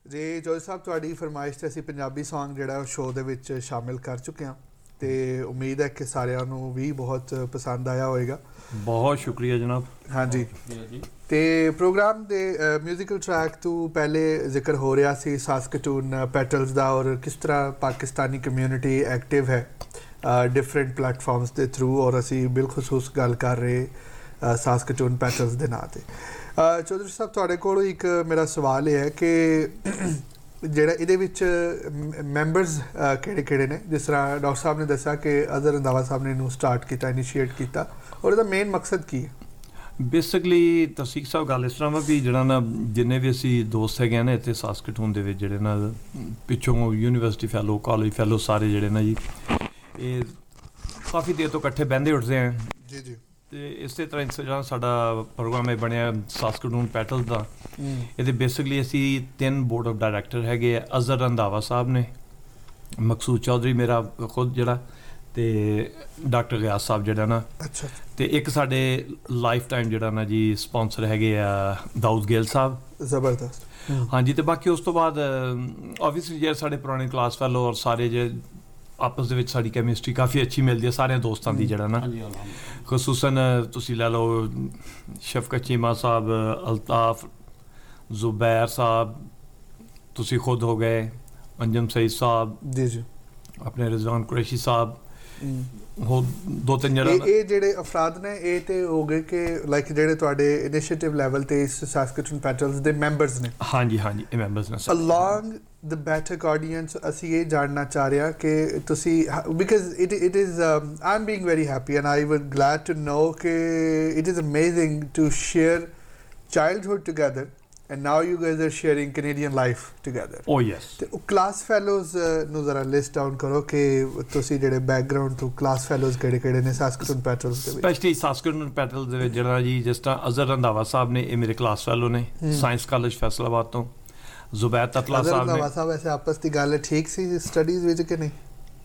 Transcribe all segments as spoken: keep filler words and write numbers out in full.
ਜੀ ਜੋਜ ਸਾਹਿਬ, ਤੁਹਾਡੀ ਫਰਮਾਇਸ਼ 'ਤੇ ਅਸੀਂ ਪੰਜਾਬੀ ਸੌਂਗ ਜਿਹੜਾ ਉਹ ਸ਼ੋਅ ਦੇ ਵਿੱਚ ਸ਼ਾਮਿਲ ਕਰ ਚੁੱਕੇ ਹਾਂ ਅਤੇ ਉਮੀਦ ਹੈ ਕਿ ਸਾਰਿਆਂ ਨੂੰ ਵੀ ਬਹੁਤ ਪਸੰਦ ਆਇਆ ਹੋਏਗਾ। ਬਹੁਤ ਸ਼ੁਕਰੀਆ ਜਨਾਬ। ਹਾਂਜੀ, ਅਤੇ ਪ੍ਰੋਗਰਾਮ ਦੇ ਮਿਊਜ਼ੀਕਲ ਟਰੈਕ ਤੋਂ ਪਹਿਲੇ ਜ਼ਿਕਰ ਹੋ ਰਿਹਾ ਸੀ ਸਾਸਕਟੂਨ ਪੈਟਲਸ ਦਾ, ਔਰ ਕਿਸ ਤਰ੍ਹਾਂ ਪਾਕਿਸਤਾਨੀ ਕਮਿਊਨਿਟੀ ਐਕਟਿਵ ਹੈ ਡਿਫਰੈਂਟ ਪਲੇਟਫਾਰਮਸ ਦੇ ਥਰੂ, ਔਰ ਅਸੀਂ ਬਿਲਖਸੂਸ ਗੱਲ ਕਰ ਰਹੇ ਸਾਸਕਟੂਨ ਪੈਟਲਸ ਦੇ ਨਾਂ 'ਤੇ। ਚੌਧਰੀ ਸਾਹਿਬ, ਤੁਹਾਡੇ ਕੋਲ ਇੱਕ ਮੇਰਾ ਸਵਾਲ ਇਹ ਹੈ ਕਿ ਜਿਹੜਾ ਇਹਦੇ ਵਿੱਚ ਮੈਂਬਰਸ ਕਿਹੜੇ ਕਿਹੜੇ ਨੇ? ਜਿਸ ਤਰ੍ਹਾਂ ਡਾਕਟਰ ਸਾਹਿਬ ਨੇ ਦੱਸਿਆ ਕਿ ਅਜ਼ਹਰ ਰੰਧਾਵਾ ਸਾਹਿਬ ਨੇ ਇਹਨੂੰ ਸਟਾਰਟ ਕੀਤਾ, ਇਨੀਸ਼ੀਏਟ ਕੀਤਾ, ਔਰ ਇਹਦਾ ਮੇਨ ਮਕਸਦ ਕੀ ਹੈ? ਬੇਸਿਕਲੀ ਤਸੀਕ ਸਾਹਿਬ ਗੱਲ ਇਸ ਤਰ੍ਹਾਂ ਵਾ ਵੀ ਜਿਹੜਾ ਨਾ ਜਿੰਨੇ ਵੀ ਅਸੀਂ ਦੋਸਤ ਹੈਗੇ ਨੇ ਇੱਥੇ ਸਾਸਕਟੂਨ ਦੇ ਵਿੱਚ, ਜਿਹੜੇ ਨਾ ਪਿੱਛੋਂ ਯੂਨੀਵਰਸਿਟੀ ਫੈਲੋ, ਕਾਲਜ ਫੈਲੋ, ਸਾਰੇ ਜਿਹੜੇ ਨਾ ਜੀ ਇਹ ਕਾਫੀ ਦੇਰ ਤੋਂ ਇਕੱਠੇ ਬਹਿੰਦੇ ਉੱਠਦੇ ਆ ਜੀ ਜੀ। ਅਤੇ ਇਸੇ ਤਰ੍ਹਾਂ ਜਿਹੜਾ ਸਾਡਾ ਪ੍ਰੋਗਰਾਮ ਇਹ ਬਣਿਆ ਸਾਸਕਟੂਨ ਪੈਟਲਸ ਦਾ, ਇਹਦੇ ਬੇਸਿਕਲੀ ਅਸੀਂ ਤਿੰਨ ਬੋਰਡ ਆਫ ਡਾਇਰੈਕਟਰ ਹੈਗੇ ਆ। ਅਜ਼ਹਰ ਰੰਧਾਵਾ ਸਾਹਿਬ ਨੇ, ਮਕਸੂਦ ਚੌਧਰੀ ਮੇਰਾ ਖੁਦ ਜਿਹੜਾ, ਅਤੇ ਡਾਕਟਰ ਗਿਆਸ ਸਾਹਿਬ ਜਿਹੜਾ ਨਾ, ਅੱਛਾ, ਅਤੇ ਇੱਕ ਸਾਡੇ ਲਾਈਫ ਟਾਈਮ ਜਿਹੜਾ ਨਾ ਜੀ ਸਪੋਂਸਰ ਹੈਗੇ ਆ ਦਾਊਦ ਗਿੱਲ ਸਾਹਿਬ। ਜ਼ਬਰਦਸਤ। ਹਾਂਜੀ, ਅਤੇ ਬਾਕੀ ਉਸ ਤੋਂ ਬਾਅਦ ਓਬਵੀਅਸਲੀ ਜਿਹੜੇ ਸਾਡੇ ਪੁਰਾਣੇ ਕਲਾਸ ਫੈਲੋ ਔਰ ਸਾਰੇ ਜੇ ਆਪਸ ਦੇ ਵਿੱਚ ਸਾਡੀ ਕੈਮਿਸਟਰੀ ਕਾਫੀ ਅੱਛੀ ਮਿਲਦੀ ਹੈ ਸਾਰਿਆਂ ਦੋਸਤਾਂ ਦੀ ਜਿਹੜਾ ਨਾ, ਖਸੂਸਨ ਤੁਸੀਂ ਲੈ ਲਓ ਸ਼ਫਕਤ ਚੀਮਾ ਸਾਹਿਬ, ਅਲਤਾਫ, ਜ਼ੁਬੈਰ ਸਾਹਿਬ, ਤੁਸੀਂ ਖੁਦ ਹੋ ਗਏ, ਅੰਜਮ ਸਈਦ ਸਾਹਿਬ ਜੀ ਜੀ, ਆਪਣੇ ਰਿਜ਼ਵਾਨ ਕੁਰੈਸ਼ੀ ਸਾਹਿਬ, ਹੋਰ ਦੋ ਤਿੰਨ ਜਿਹੜਾ ਇਹ ਜਿਹੜੇ ਅਫਰਾਦ ਨੇ ਇਹ ਤੇ ਹੋ ਗਏ ਕਿ ਲਾਈਕ ਜਿਹੜੇ ਤੁਹਾਡੇ ਇਨੀਸ਼ੀਏਟਿਵ ਲੈਵਲ ਤੇ ਇਸ ਸਾਸਕਟੂਨ ਪੈਟਲਸ ਦੇ ਮੈਂਬਰਸ ਨੇ? ਹਾਂਜੀ ਹਾਂਜੀ, ਇਹ ਮੈਂਬਰਸ ਨੇ। ਅਲੋਂਗ ਦ ਬੈਟਰ ਆਡੀਅੰਸ ਅਸੀਂ ਇਹ ਜਾਣਨਾ ਚਾਹ ਰਹੇ ਹਾਂ ਕਿ ਤੁਸੀਂ, because it it is I am being very happy and I would Glade to know ਕਿ it is amazing to share childhood ਟੁਗੈਦਰ and now you guys are sharing Canadian life together. Oh yes. ਤੇ ਉਹ class fellows ਨੂੰ ਜ਼ਰਾ list down ਕਰੋ ਕਿ ਤੁਸੀਂ ਜਿਹੜੇ background ਤੋਂ ਕਲਾਸ ਫੈਲੋਜ਼ ਕਿਹੜੇ ਕਿਹੜੇ ਨੇ ਸਾਸਕਟੂਨ ਪੈਟਲਸ ਦੇ ਵਿੱਚ? ਸਪੈਸ਼ਲੀ ਸਾਸਕਟੂਨ ਪੈਟਲਸ ਦੇ ਵਿੱਚ ਜਿਹੜਾ ਜੀ, ਜਿਸ ਤਰ੍ਹਾਂ ਅਜ਼ਹਰ ਰੰਧਾਵਾ ਸਾਹਿਬ ਨੇ, ਇਹ ਮੇਰੇ ਕਲਾਸ ਫੈਲੋ ਨੇ ਸਾਇੰਸ ਕਾਲਜ ਫੈਸਲਾਬਾਦ ਤੋਂ। ਜ਼ੁਬੈਰ ਤਤਲਾ ਸਾਹਿਬ ਨੇ। ਅਜ਼ਹਰ ਰੰਧਾਵਾ ਸਾਹਿਬ ਵੈਸੇ ਆਪਸ ਦੀ ਗੱਲ ਠੀਕ ਸੀ ਸਟੱਡੀਜ਼ ਵਿੱਚ ਕਿ ਨਹੀਂ?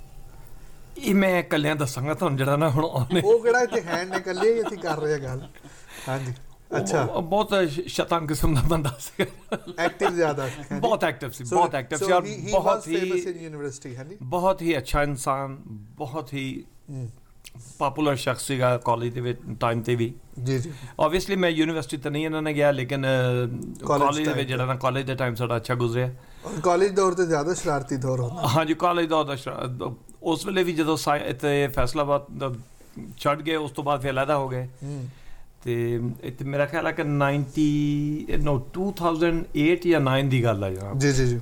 ਇਹ ਮੈਂ ਇਕੱਲਿਆਂ ਦੱਸਾਂਗਾ ਤੁਹਾਨੂੰ ਜਿਹੜਾ ਨਾ ਹੁਣ ਉਹਨੇ, ਉਹ ਕਿਹੜਾ ਇੱਥੇ ਹੈਂਡ ਨੇ, ਇਕੱਲੇ ਹੀ ਅਸੀਂ ਕਰ ਰਹੇ ਹਾਂ ਗੱਲ। ਹਾਂਜੀ, ਅੱਛਾ। ਬਹੁਤ ਸ਼ੈਤਾਨ ਕਿਸਮ ਦਾ ਬੰਦਾ ਸੀ, ਐਕਟਿਵ ਜ਼ਿਆਦਾ, ਬਹੁਤ ਐਕਟਿਵ ਸੀ, ਬਹੁਤ ਐਕਟਿਵ ਸੀ, ਔਰ ਬਹੁਤ ਹੀ ਯੂਨੀਵਰਸਿਟੀ ਹੈ ਬਹੁਤ ਹੀ ਅੱਛਾ ਇਨਸਾਨ, ਬਹੁਤ ਹੀ ਪਾਪੂਲਰ ਸ਼ਖਸ ਸੀਗਾ ਕਾਲਜ ਦੇ ਵਿੱਚ ਟਾਈਮ 'ਤੇ ਵੀ। ਜੀ ਜੀ। ਓਬਵੀਅਸਲੀ ਮੈਂ ਯੂਨੀਵਰਸਿਟੀ ਤਾਂ ਨਹੀਂ ਇਹਨਾਂ ਨੇ ਗਿਆ, ਲੇਕਿਨ ਕਾਲਜ ਦੇ ਵਿੱਚ ਜਿਹੜਾ ਨਾ ਕਾਲਜ ਦਾ ਟਾਈਮ ਸਾਡਾ ਅੱਛਾ ਗੁਜ਼ਰਿਆ। ਕਾਲਜ ਦੌਰ 'ਤੇ ਜ਼ਿਆਦਾ ਸ਼ਰਾਰਤੀ ਦੌਰ ਹੁੰਦਾ। ਹਾਂਜੀ, ਕਾਲਜ ਦੌਰ ਦਾ ਉਸ ਵੇਲੇ ਵੀ ਜਦੋਂ ਇੱਥੇ ਫੈਸਲਾਬਾਦ ਛੱਡ ਗਏ, ਉਸ ਤੋਂ ਬਾਅਦ ਫਿਰ ਅਲੱਗਾ ਹੋ ਗਏ। ਅਤੇ ਇੱਥੇ ਮੇਰਾ ਖਿਆਲ ਹੈ ਕਿ ninety no to thousand eight ਜਾਂ ਨਾਈਨ ਦੀ ਗੱਲ ਹੈ ਜਨਾਬ। ਜੀ ਜੀ ਜੀ।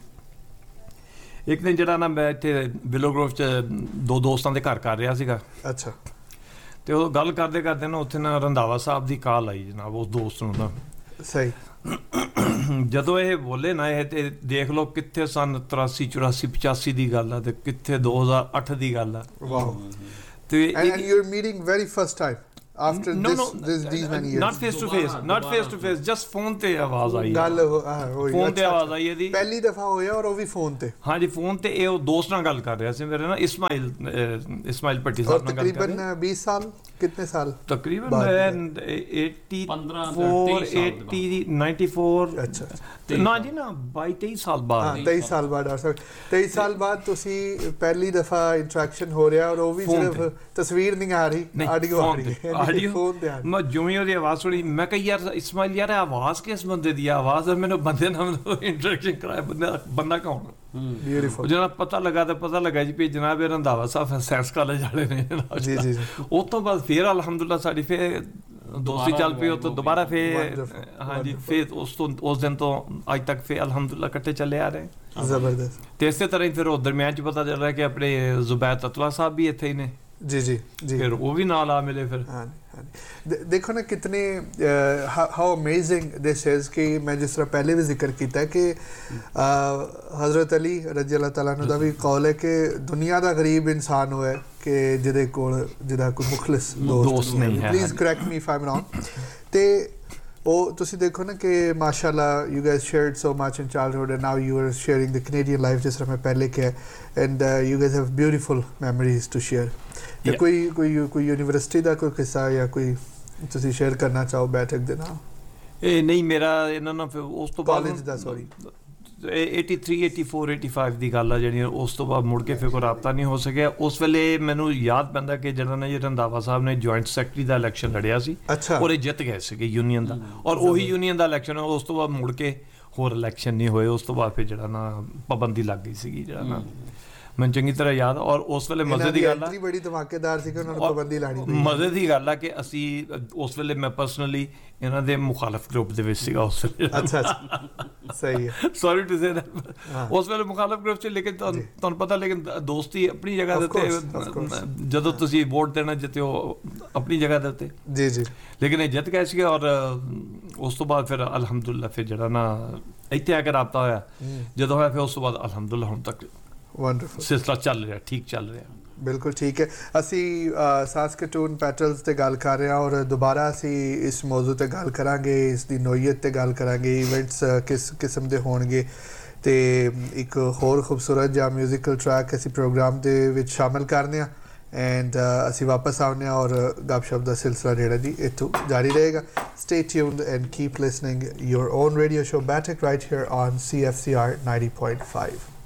ਇੱਕ ਦਿਨ ਜਿਹੜਾ ਨਾ ਮੈਂ ਇੱਥੇ ਵਿਲੋ ਗਰੋਵ 'ਚ ਦੋ ਦੋਸਤਾਂ ਦੇ ਘਰ ਕਰ ਰਿਹਾ ਸੀਗਾ। ਅੱਛਾ। ਅਤੇ ਉਹ ਗੱਲ ਕਰਦੇ ਕਰਦੇ ਨਾ ਉੱਥੇ ਨਾ ਰੰਧਾਵਾ ਸਾਹਿਬ ਦੀ ਕਾਲ ਆਈ ਜਨਾਬ, ਉਸ ਦੋਸਤ ਨੂੰ ਨਾ। ਸਹੀ। ਜਦੋਂ ਇਹ ਬੋਲੇ ਨਾ, ਇਹ ਤੇ ਦੇਖ ਲਓ ਕਿੱਥੇ ਸਨ ਤਰਾਸੀ ਚੁਰਾਸੀ ਪਚਾਸੀ ਦੀ ਗੱਲ ਆ, ਅਤੇ ਕਿੱਥੇ ਦੋ ਹਜ਼ਾਰ ਅੱਠ ਦੀ ਗੱਲ ਆ। ਵਾਓ। ਤੇ and you're meeting very first time after no, this no, this these many years? not face to face, not face to face, just phone ਤੇ ਆਵਾਜ਼ ਆਈ। ਗੱਲ ਹੋਈ, ਫੋਨ ਤੇ ਆਵਾਜ਼ ਆਈ ਇਹਦੀ, ਪਹਿਲੀ ਦਫਾ ਹੋਇਆ, ਔਰ ਉਹ ਵੀ ਫੋਨ ਤੇ। ਹਾਂਜੀ, ਫੋਨ ਤੇ। ਇਹ ਉਹ ਦੋਸਤ ਨਾਲ ਗੱਲ ਕਰ ਰਿਹਾ ਸੀ ਮੇਰੇ ਨਾਲ, ਇਸਮਾਈਲ ਇਸਮਾਈਲ ਭੱਟੀ ਸਾਹਿਬ ਨਾਲ ਗੱਲ ਕਰ ਰਿਹਾ। ਤਕਰੀਬਨ ਵੀਹ ਸਾਲ, ਕਿੰਨੇ ਸਾਲ? ਤਕਰੀਬਨ eighty four eighty ninety-four। ਅੱਛਾ ਨਾ ਜੀ, ਨਾ ਬਾਈ ਤੇਈ ਸਾਲ ਬਾਅਦ। ਤੇਈ ਸਾਲ ਬਾਅਦ ਡਾਕਟਰ ਸਾਹਿਬ, ਤੇਈ ਸਾਲ ਬਾਅਦ ਤੁਸੀਂ ਪਹਿਲੀ ਦਫਾ ਇੰਟਰੈਕਸ਼ਨ ਹੋ ਰਿਹਾ, ਔਰ ਉਹ ਵੀ ਸਿਰਫ ਤਸਵੀਰ ਨਹੀਂ ਆ ਰਹੀ, ਆਡੀਓ ਆ ਰਹੀ ਹੈ। ਮੈਂ ਜਿਵੇਂ ਉਹਦੀ ਆਵਾਜ਼ ਸੁਣੀ, ਮੈਂ ਕਿਹਾ ਯਾਰ ਇਸਮਾਈਲ, ਯਾਰ ਆਵਾਜ਼ ਕਿਸ ਬੰਦੇ ਦੀ ਆਵਾਜ਼ ਹੈ? ਮੈਨੂੰ ਬੰਦੇ ਨਾਲ ਇੰਟਰੈਕਸ਼ਨ ਕਰਾਇਆ, ਬੰਦਾ ਬੰਦਾ ਕੌਣ? ਬਿਊਟੀਫੁਲ। ਜਨਾਬ ਪਤਾ ਲੱਗਾ ਤਾਂ ਪਤਾ ਲੱਗਾ ਜੀ ਵੀ ਜਨਾਬ ਇਹ ਰੰਧਾਵਾ ਸਾਹਿਬ ਸਾਇੰਸ ਕਾਲਜ ਵਾਲੇ ਨੇ। ਜੀ ਜੀ। ਉਸ ਤੋਂ ਬਾਅਦ ਫਿਰ ਅਲਹਮਦੁਲਿਲਾ ਸਾਡੀ ਫਿਰ ਦੋਸਤੀ ਚੱਲ ਪਈ, ਉਹ ਤੋਂ ਦੁਬਾਰਾ ਫਿਰ। ਹਾਂਜੀ, ਫਿਰ ਉਸ ਤੋਂ ਉਸ ਦਿਨ ਤੋਂ ਅੱਜ ਤੱਕ ਫਿਰ ਅਲਹਮਦੁਲਿਲਾ ਇਕੱਠੇ ਚੱਲੇ ਆ ਰਹੇ। ਜ਼ਬਰਦਸਤ। ਅਤੇ ਇਸੇ ਤਰ੍ਹਾਂ ਹੀ ਫਿਰ ਉਹ ਦਰਮਿਆਨ 'ਚ ਪਤਾ ਚੱਲ ਰਿਹਾ ਕਿ ਆਪਣੇ ਜ਼ੁਬੈਰ ਤਤਲਾ ਸਾਹਿਬ ਵੀ ਇੱਥੇ ਹੀ ਨੇ। ਜੀ ਜੀ ਜੀ। ਫਿਰ ਉਹ ਵੀ ਨਾਲ ਆ ਮਿਲੇ ਫਿਰ। ਹਾਂਜੀ ਹਾਂਜੀ। ਦੇਖੋ ਨਾ ਕਿਤਨੇ ਹਾਊ ਅਮੇਜ਼ਿੰਗ ਦਿਸ ਇਜ਼ ਕਿ ਮੈਂ ਜਿਸ ਤਰ੍ਹਾਂ ਪਹਿਲੇ ਵੀ ਜ਼ਿਕਰ ਕੀਤਾ ਕਿ ਹਜ਼ਰਤ ਅਲੀ ਰਜ਼ੀ ਅੱਲਾਹ ਤਾਲਾ ਨੂੰ ਦਾ ਵੀ ਕੌਲ ਹੈ ਕਿ ਦੁਨੀਆ ਦਾ ਗਰੀਬ ਇਨਸਾਨ ਉਹ ਹੈ ਕਿ ਜਿਹਦੇ ਕੋਲ ਜਿਹਦਾ ਕੋਈ ਮੁਖਲਿਸ ਦੋਸਤ ਨਹੀਂ ਹੈ। Please correct me if I am wrong. ਅਤੇ ਉਹ ਤੁਸੀਂ ਦੇਖੋ ਨਾ ਕਿ ਮਾਸ਼ਾਅੱਲਾ you guys shared so much in childhood and now you are sharing the Canadian life, ਜਿਸ ਤਰ੍ਹਾਂ ਮੈਂ ਪਹਿਲੇ ਕਿਹਾ, and you guys have beautiful memories to share. ਤੇ ਕੋਈ ਕੋਈ ਕੋਈ ਯੂਨੀਵਰਸਿਟੀ ਦਾ ਕੋਈ ਕਿੱਸਾ ਜਾਂ ਕੋਈ ਤੁਸੀਂ ਸ਼ੇਅਰ ਕਰਨਾ ਚਾਹੋ ਬੈਠਕ ਦੇ ਨਾਲ? ਇਹ ਨਹੀਂ, ਮੇਰਾ ਇਹਨਾਂ ਨਾਲ ਫਿਰ ਉਸ ਤੋਂ ਬਾਅਦ ਕਾਲਜ ਦਾ, sorry eighty three eighty four eighty five ਦੀ ਗੱਲ ਆ ਜਿਹੜੀ, ਉਸ ਤੋਂ ਬਾਅਦ ਮੁੜ ਕੇ ਫਿਰ ਕੋਈ ਰਾਬਤਾ ਨਹੀਂ ਹੋ ਸਕਿਆ। ਉਸ ਵੇਲੇ ਮੈਨੂੰ ਯਾਦ ਪੈਂਦਾ ਕਿ ਜਿਹੜਾ ਨਾ ਜੀ ਰੰਧਾਵਾ ਸਾਹਿਬ ਨੇ ਜੁਆਇੰਟ ਸੈਕਟਰੀ ਦਾ ਇਲੈਕਸ਼ਨ ਲੜਿਆ ਸੀ, ਔਰ ਇਹ ਜਿੱਤ ਗਏ ਸੀਗੇ ਯੂਨੀਅਨ ਦਾ, ਔਰ ਉਹੀ ਯੂਨੀਅਨ ਦਾ ਇਲੈਕਸ਼ਨ। ਉਸ ਤੋਂ ਬਾਅਦ ਮੁੜ ਕੇ ਹੋਰ ਇਲੈਕਸ਼ਨ ਨਹੀਂ ਹੋਏ। ਉਸ ਤੋਂ ਬਾਅਦ ਫਿਰ ਜਿਹੜਾ ਨਾ ਪਾਬੰਦੀ ਲੱਗ ਗਈ ਸੀਗੀ, ਜਿਹੜਾ ਨਾ ਮੈਨੂੰ ਚੰਗੀ ਤਰ੍ਹਾਂ ਯਾਦ। ਔਰ ਉਸ ਵੇਲੇ ਮਜ਼ੇ ਦੀ ਗੱਲ ਆ, ਬੜੀ ਧਮਾਕੇਦਾਰ ਸੀ ਕਿ ਉਹਨਾਂ ਨੂੰ ਪਾਬੰਦੀ ਲਾਣੀ ਪਈ। ਮਜ਼ੇ ਦੀ ਗੱਲ ਆ ਕਿ ਅਸੀਂ ਉਸ ਵੇਲੇ ਮੈਂ ਪਰਸਨਲੀ ਇਹਨਾਂ ਦੇ ਮੁਖਾਲਫ ਗਰੁੱਪ ਦੇ ਵਿੱਚ ਸੀਗਾ ਉਸ ਵੇਲੇ। ਅੱਛਾ ਅੱਛਾ, ਸਹੀ ਹੈ, ਸੌਰੀ ਟੂ ਸੇ ਦੈਟ, ਉਸ ਵੇਲੇ ਮੁਖਾਲਫ ਗਰੁੱਪ 'ਚ। ਲੇਕਿਨ ਤੁਹਾਨੂੰ ਪਤਾ, ਲੇਕਿਨ ਦੋਸਤੀ ਆਪਣੀ ਜਗ੍ਹਾ ਦੇ ਉੱਤੇ, ਜਦੋਂ ਤੁਸੀਂ ਵੋਟ ਦੇਣਾ ਜਿੱਤੇ ਹੋ ਆਪਣੀ ਜਗ੍ਹਾ ਦੇ ਉੱਤੇ, ਜੀ ਜੀ। ਲੇਕਿਨ ਇਹ ਜਿੱਤ ਗਏ ਸੀਗੇ, ਔਰ ਉਸ ਤੋਂ ਬਾਅਦ ਫਿਰ ਅਲਹਮਦੁਲਿਲਾ ਫਿਰ ਜਿਹੜਾ ਨਾ ਇੱਥੇ ਆ ਕੇ ਰਾਬਤਾ ਹੋਇਆ ਜਦੋਂ ਹੋਇਆ, ਫਿਰ ਉਸ ਤੋਂ ਬਾਅਦ ਅਲਹਮਦੁਲਿਲਾ ਹੁਣ ਤੱਕ ਵੰਡਰਫੁਲ ਸਿਲਸਿਲਾ ਚੱਲ ਰਿਹਾ, ਠੀਕ ਚੱਲ ਰਿਹਾ। ਬਿਲਕੁਲ ਠੀਕ ਹੈ। ਅਸੀਂ ਸਾਸਕਟੂਨ ਪੈਟਲਸ 'ਤੇ ਗੱਲ ਕਰ ਰਹੇ ਹਾਂ, ਔਰ ਦੁਬਾਰਾ ਅਸੀਂ ਇਸ ਮੌਜੂ 'ਤੇ ਗੱਲ ਕਰਾਂਗੇ, ਇਸ ਦੀ ਨੋਈਅਤ 'ਤੇ ਗੱਲ ਕਰਾਂਗੇ, ਇਵੈਂਟਸ ਕਿਸ ਕਿਸਮ ਦੇ ਹੋਣਗੇ, ਅਤੇ ਇੱਕ ਹੋਰ ਖੂਬਸੂਰਤ ਜਿਹਾ ਮਿਊਜ਼ੀਕਲ ਟਰੈਕ ਅਸੀਂ ਪ੍ਰੋਗਰਾਮ ਦੇ ਵਿੱਚ ਸ਼ਾਮਿਲ ਕਰਨੇ ਆ। ਐਂਡ ਅਸੀਂ ਵਾਪਸ ਆਉਂਦੇ ਹਾਂ, ਔਰ ਗੱਪਸ਼ਪ ਦਾ ਸਿਲਸਿਲਾ ਜਿਹੜਾ ਜੀ ਇੱਥੋਂ ਜਾਰੀ ਰਹੇਗਾ। Stay tuned and keep listening your own radio show Batik right here on C F C R ninety point five.